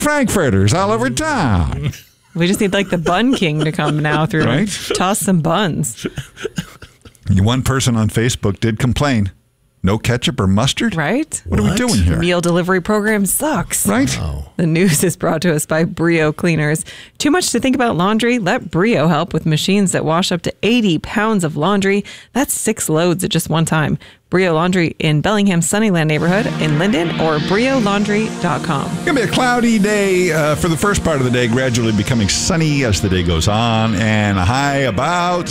Frankfurters all over town. We just need like the Bun King to come now through and toss some buns. One person on Facebook did complain. No ketchup or mustard? Right? What are we doing here? Meal delivery program sucks. Right? Wow. The news is brought to us by Brio Cleaners. Too much to think about laundry? Let Brio help with machines that wash up to 80 pounds of laundry. That's 6 loads at just one time. Brio Laundry in Bellingham's Sunnyland neighborhood, in Linden, or briolaundry.com. It's going to be a cloudy day for the first part of the day, gradually becoming sunny as the day goes on, and a high about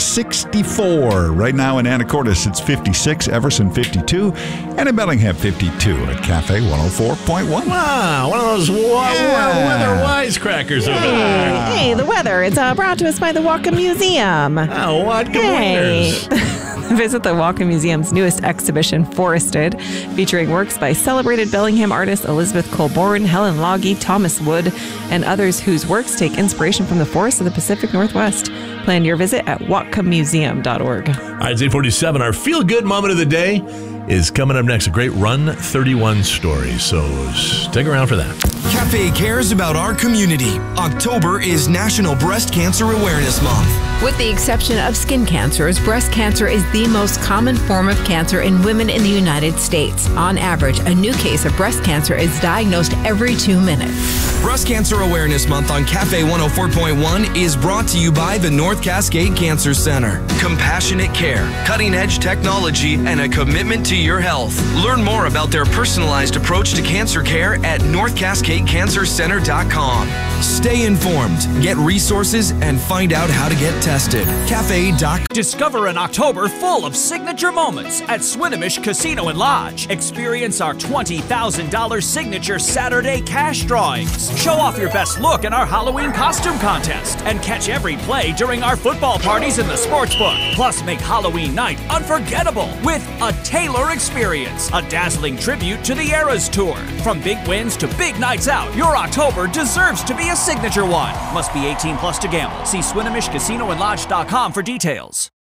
64. Right now in Anacortes, it's 56, Everson 52, and in Bellingham 52 at Cafe 104.1. Wow, one of those weather wisecrackers over there. Hey, the weather. It's brought to us by the Whatcom Museum. Oh, what? Good Hey. wonders. Visit the Whatcom Museum's newest exhibition, Forested, featuring works by celebrated Bellingham artists Elizabeth Colborne, Helen Loggy, Thomas Wood, and others whose works take inspiration from the forests of the Pacific Northwest. Plan your visit at whatcommuseum.org. All right, it's 8:47. Our feel-good moment of the day is coming up next. A great Run 31 story. So stick around for that. Cafe cares about our community. October is National Breast Cancer Awareness Month. With the exception of skin cancers, breast cancer is the most common form of cancer in women in the United States. On average, a new case of breast cancer is diagnosed every 2 minutes. Breast Cancer Awareness Month on Cafe 104.1 is brought to you by the North Cascade Cancer Center. Compassionate care, cutting-edge technology, and a commitment to your health. Learn more about their personalized approach to cancer care at northcascadecancercenter.com. Stay informed, get resources, and find out how to get tested. Cafe.com. Discover an October full of signature moments at Swinomish Casino and Lodge. Experience our $20,000 signature Saturday cash drawings. Show off your best look in our Halloween costume contest and catch every play during our football parties in the sportsbook. Plus, make Halloween night unforgettable with a Taylor experience, a dazzling tribute to the Eras Tour. From big wins to big nights out, your October deserves to be a signature one. Must be 18 plus to gamble. See SwinomishCasinoandLodge.com for details.